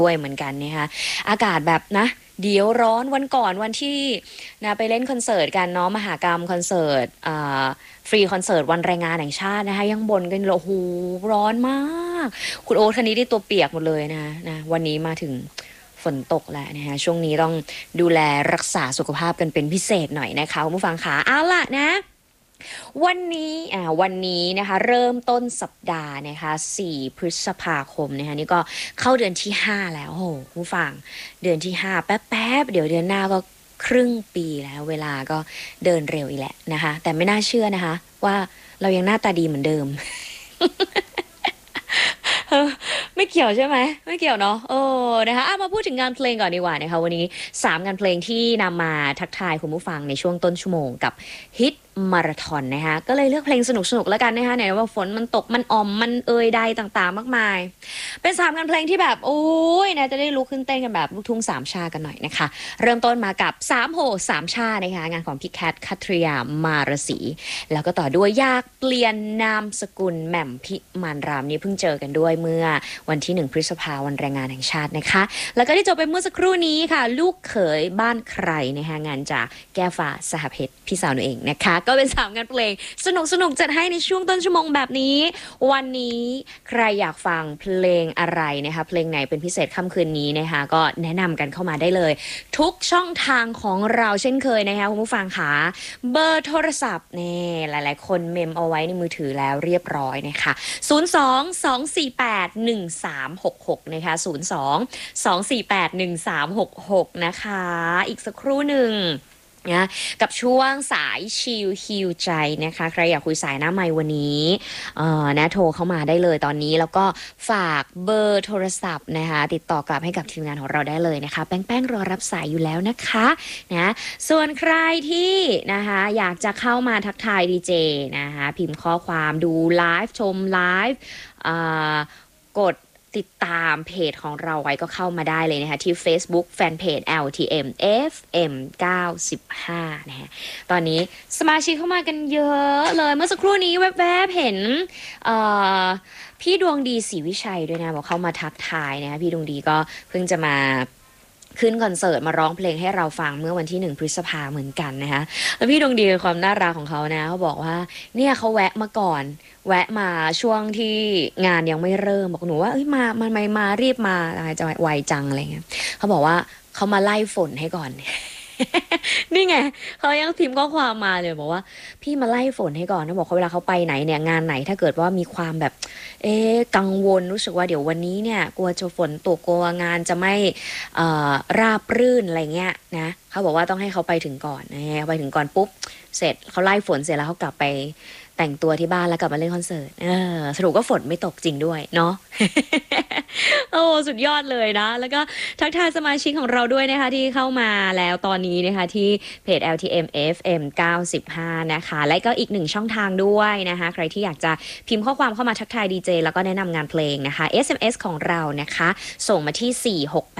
ด้วยเหมือนกันนะคะอากาศแบบนะเดี๋ยวร้อนวันก่อนวันที่นะไปเล่นคอนเสิร์ตกันเนาะมหกรรมคอนเสิร์ตฟรีคอนเสิร์ตวันแรงงานแห่งชาตินะคะยังบ่นกันเลยโอ้โหร้อนมากคุณโอ๊ตคันนี้ได้ตัวเปียกหมดเลยนะวันนี้มาถึงฝนตกแล้วนะคะช่วงนี้ต้องดูแลรักษาสุขภาพกันเป็นพิเศษหน่อยนะคะคุณผู้ฟังขาเอาล่ะนะวันนี้นะคะเริ่มต้นสัปดาห์นะคะ4 พฤษภาคมนะคะนี่ก็เข้าเดือนที่5แล้วโอ้โหผู้ฟังเดือนที่5แป๊บๆเดี๋ยวเดือนหน้าก็ครึ่งปีแล้วเวลาก็เดินเร็วอีกแหละนะคะแต่ไม่น่าเชื่อนะคะว่าเรายังหน้าตาดีเหมือนเดิม ไม่เกี่ยวใช่ไหมไม่เกี่ยวเนาะนะคะมาพูดถึงงานเพลงก่อนดีกว่านะคะวันนี้3งานเพลงที่นำมาทักทายคุณผู้ฟังในช่วงต้นชั่วโมงกับฮิตมาราธอนนะคะก็เลยเลือกเพลงสนุกๆแล้วกันนะคะเนี่ยว่าฝนมันตกมันอ่อมมันใดต่างๆมากมายเป็น3งานเพลงที่แบบโอ้ยนะจะได้ลุกขึ้นเต้นกันแบบลูกทุ่งสามชากันหน่อยนะคะเริ่มต้นมากับ3โห3ชานะคะงานของพี่แคทคัทริยามารสีแล้วก็ต่อด้วยอยากเปลี่ยนนามสกุลแหม่มพิมานรามนี่เพิ่งเจอกันด้วยเมื่อวันที่1 พฤษภาคมวันแรงงานแห่งชาตินะคะแล้วก็ที่จบไปเมื่อสักครู่นี้ค่ะลูกเขยบ้านใครนะคะงานจากแก้วฟ้าสหเพชรพี่สาวหนูเองนะคะก็เป็น3งานเพลงสนุกจัดให้ในช่วงต้นชั่วโมงแบบนี้วันนี้ใครอยากฟังเพลงอะไรนะคะเพลงไหนเป็นพิเศษค่ำคืนนี้นะคะก็แนะนำกันเข้ามาได้เลยทุกช่องทางของเราเช่นเคยนะคะคุณผู้ฟังค่ะเบอร์โทรศัพท์นี่หลายๆคนเมมเอาไว้ในมือถือแล้วเรียบร้อยนะคะ02-248-1366นะคะ02-248-1366นะคะอีกสักครู่หนึ่งนะกับช่วงสายชิลฮิวใจนะคะใครอยากคุยสายหน้าไมค์วันนี้นะโทรเข้ามาได้เลยตอนนี้แล้วก็ฝากเบอร์โทรศัพท์นะคะติดต่อกลับให้กับทีมงานของเราได้เลยนะคะแป้งรอรับสายอยู่แล้วนะคะนะส่วนใครที่นะคะอยากจะเข้ามาทักทายดีเจนะคะพิมพ์ข้อความดูไลฟ์ชมไลฟ์กดติดตามเพจของเราไว้ก็เข้ามาได้เลยนะคะที่ Facebook Fanpage LTM FM 95นะฮะตอนนี้สมาชิกเข้ามากันเยอะเลยเมื่อสักครู่นี้แวบๆเห็นพี่ดวงดีศรีวิชัยด้วยนะบอกเข้ามาทักทายนะคะพี่ดวงดีก็เพิ่งจะมาขึ้นคอนเสิร์ตมาร้องเพลงให้เราฟังเมื่อวันที่1 พฤษภาเหมือนกันนะคะแล้วพี่ดวงดีความน่ารักของเขานะเขาบอกว่าเนี่ยเขาแวะมาก่อนแวะมาช่วงที่งานยังไม่เริ่มบอกหนูว่าเอ้ยมารีบมาจะไวจังอะไรเงี้ยเขาบอกว่าเขามาไล่ฝนให้ก่อน นี่ไงเขายังพิมพ์ข้อความมาเลยบอกว่าพี่มาไล่ฝนให้ก่อนนะบอกเขาเวลาเขาไปไหนเนี่ยงานไหนถ้าเกิดว่ามีความแบบกังวลรู้สึกว่าเดี๋ยววันนี้เนี่ยกลัวจะฝนตกกลัวงานจะไม่ราบรื่นอะไรเงี้ยนะเขาบอกว่าต้องให้เขาไปถึงก่อนนะไปถึงก่อนปุ๊บเสร็จเขาไล่ฝนเสร็จแล้วเขากลับไปแต่งตัวที่บ้านแล้วกลับมาเล่นคอนเสิร์ตสรุปก็ฝนไม่ตกจริงด้วยเนาะ โอ้สุดยอดเลยนะแล้วก็ทักทายสมาชิกของเราด้วยนะคะที่เข้ามาแล้วตอนนี้นะคะที่เพจ LTM FM 95นะคะและก็อีก1ช่องทางด้วยนะคะใครที่อยากจะพิมพ์ข้อความเข้ามาทักทายดีเจแล้วก็แนะนำงานเพลงนะคะ SMS ของเรานะคะส่งมาที่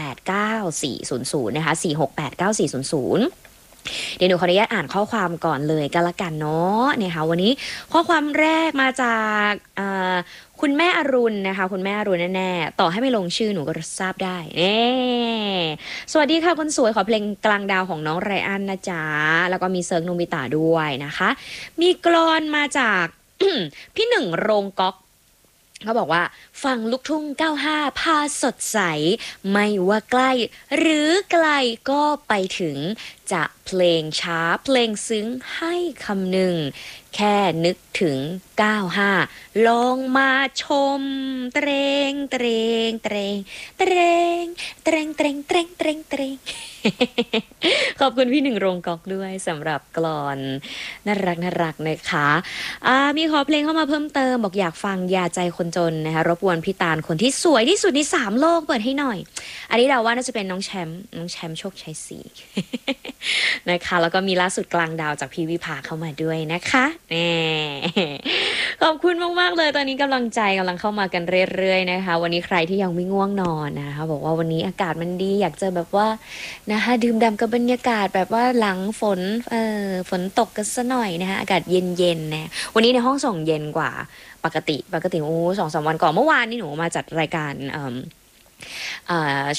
4689400นะคะ4689400เดี๋ยวหนูขออนุญาตอ่านข้อความก่อนเลยกันละกันเนาะนะคะวันนี้ข้อความแรกมาจากคุณแม่อรุณนะคะคุณแม่อรุณแน่ๆต่อให้ไม่ลงชื่อหนูก็ทราบได้สวัสดีค่ะคนสวยขอเพลงกลางดาวของน้องไรอันนะจ๊ะแล้วก็มีเซิร์ฟโนบิตะด้วยนะคะมีกลอนมาจาก พี่หนึ่งโรงก๊อกเขาบอกว่าฟังลูกทุ่ง95พาสดใสไม่ว่าใกล้หรือไกลก็ไปถึงจะเพลงช้าเพลงซึ้งให้คำหนึ่งแค่นึกถึง95ลองมาชมเตรงเตรงเตรงเตรงเตรงเตรงเตรงเตรงเตรงขอบคุณพี่หนึ่งโรงกอกด้วยสำหรับกลอนน่ารักนะคะมีขอเพลงเข้ามาเพิ่มเติมบอกอยากฟังยาใจคนจนนะคะรบกวนพี่ตาลคนที่สวยที่สุดใน3โลกเปิดให้หน่อยอันนี้เราว่าน่าจะเป็นน้องแชมป์โชคชัยศรี นะคะแล้วก็มีล่าสุดกลางดาวจากพี่วิภาเข้ามาด้วยนะคะขอบคุณมากๆเลยตอนนี้กำลังใจกำลังเข้ามากันเรื่อยๆนะคะวันนี้ใครที่ยังไม่ง่วงนอนนะคะบอกว่าวันนี้อากาศมันดีอยากจะแบบว่านะคะดื่มด่ำกับบรรยากาศแบบว่าหลังฝนตกกันซะหน่อยนะคะอากาศเย็นๆนะวันนี้ในห้องส่งเย็นกว่าปกติ2-3 วันก่อนเมื่อวานนี่หนูมาจัดรายการ